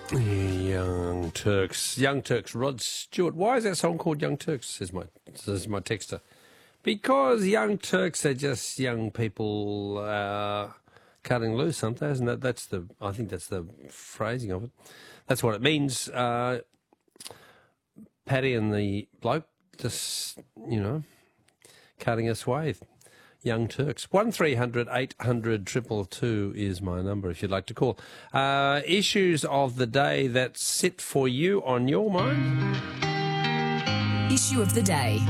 Young Turks. Young Turks. Rod Stewart. Why is that song called Young Turks, says my texter. Because Young Turks are just young people cutting loose, aren't they? Isn't that, I think that's the phrasing of it. That's what it means. Paddy and the bloke just, cutting us away. Young Turks. 1300 800 222 is my number if you'd like to call. Issues of the day that sit for you on your mind. Issue of the day.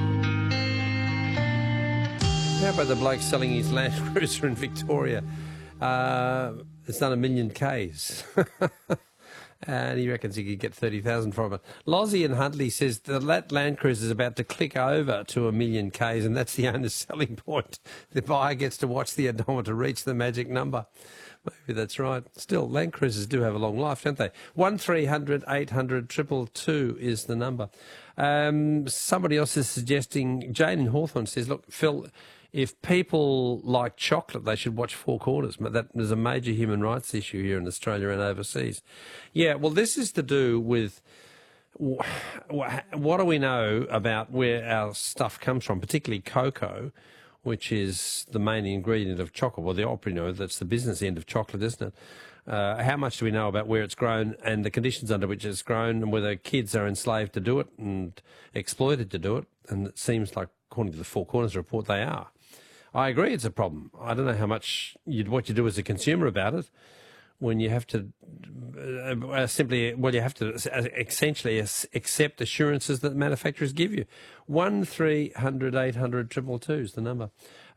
How about the bloke selling his Land Cruiser in Victoria? It's done 1 million Ks. And he reckons he could get 30,000 from it. Lozzie in Huntley says the Land Cruiser is about to click over to 1 million Ks, and that's the owner's selling point. The buyer gets to watch the odometer reach the magic number. Maybe that's right. Still, Land Cruisers do have a long life, don't they? 1300 800 222 is the number. Somebody else is suggesting, Jane in Hawthorne says, look, Phil, if people like chocolate, they should watch Four Corners. That is a major human rights issue here in Australia and overseas. Yeah, well, this is to do with what do we know about where our stuff comes from, particularly cocoa, which is the main ingredient of chocolate. Well, the opera, that's the business end of chocolate, isn't it? How much do we know about where it's grown and the conditions under which it's grown, and whether kids are enslaved to do it and exploited to do it? And it seems like, according to the Four Corners report, they are. I agree it's a problem. I don't know how much what you do as a consumer about it when you have to you have to essentially accept assurances that manufacturers give you. 1300 800 222 is the number.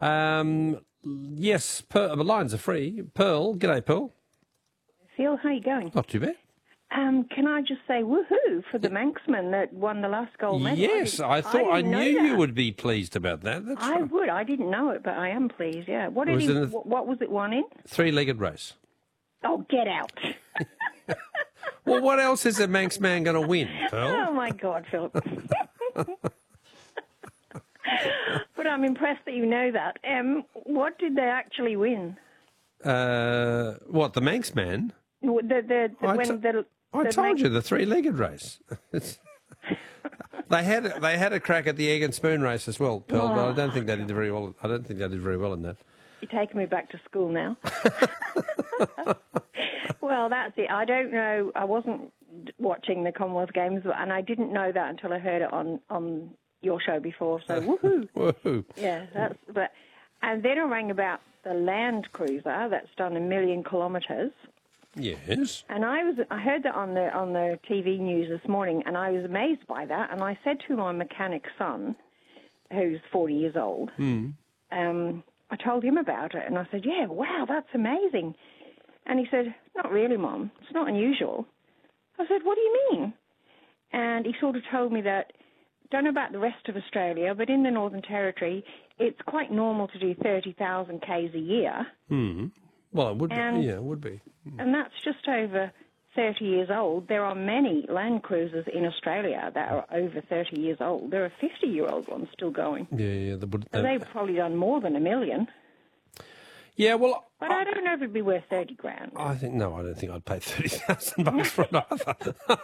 Yes, the lines are free. Pearl, g'day, Pearl. Phil, how you going? Not too bad. Can I just say woohoo for the Manxman that won the last gold medal? Yes, I knew you would be pleased about that. That's I right. would. I didn't know it, but I am pleased, yeah. What was it won in? Three-legged race. Oh, get out. Well, what else is a Manxman going to win, Pearl? Oh, my God, Philip. But I'm impressed that you know that. What did they actually win? What, the Manxman? I told you, the three-legged race. They had a crack at the egg and spoon race as well, Pearl, but I don't think they did very well. I don't think they did very well in that. You're taking me back to school now. Well, that's it. I don't know. I wasn't watching the Commonwealth Games, and I didn't know that until I heard it on your show before. So woohoo! Woohoo! Yeah, and then I rang about the Land Cruiser that's done 1 million kilometres. Yes. And I heard that on the TV news this morning, and I was amazed by that. And I said to my mechanic son, who's 40 years old, I told him about it, and I said, "Yeah, wow, that's amazing." And he said, "Not really, Mum. It's not unusual." I said, "What do you mean?" And he sort of told me that, don't know about the rest of Australia, but in the Northern Territory, it's quite normal to do 30,000 Ks a year. Hmm. Well, it would be. Yeah, it would be. And that's just over 30 years old. There are many Land Cruisers in Australia that are over 30 years old. There are 50-year-old ones still going. Yeah. They've probably done more than 1 million. Yeah, well... But I don't know if it'd be worth 30 grand. I don't think I'd pay $30,000 for it either.